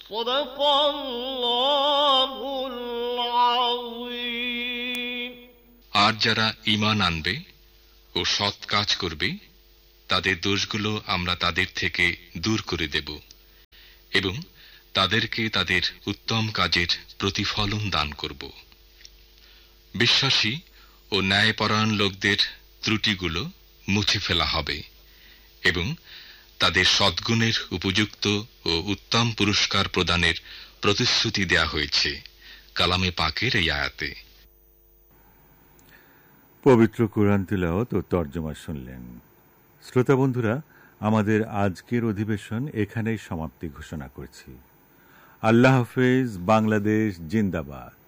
সাদাকাল্লাহুল আযীম। আর যারা ঈমান আনবে ও সৎ কাজ করবে তাদের দোষগুলো আমরা তাদের থেকে দূর করে দেব এবং তাদেরকে তাদের উত্তম কাজের প্রতিফলন দান করব। বিশ্বাসী ও ন্যায়পরায়ণ লোকদের ত্রুটিগুলো মুছে ফেলা হবে এবং তাদের সদ্গুণের উপযুক্ত ও উত্তম পুরস্কার প্রদানের প্রতিশ্রুতি দেয়া হয়েছে কালামে পাকের এই আয়াতে। পবিত্র কুরআন তিলাওয়াত ও তরজমা শুনলেন। শ্রোতা বন্ধুরা, আমাদের আজকের অধিবেশন এখানেই সমাপ্তি ঘোষণা করছি। আল্লাহ হাফেজ। বাংলাদেশ জিন্দাবাদ।